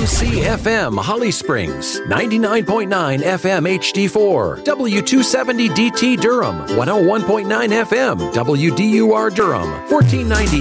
WMC FM Holly Springs, 99.9 FM HD4, W270 DT Durham, 101.9 FM WDUR Durham, 1490